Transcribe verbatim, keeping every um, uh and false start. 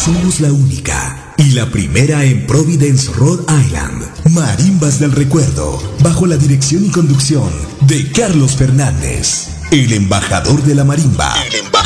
Somos la única y la primera en Providence, Rhode Island. Marimbas del Recuerdo, bajo la dirección y conducción de Carlos Fernández, el embajador de la marimba. El embajador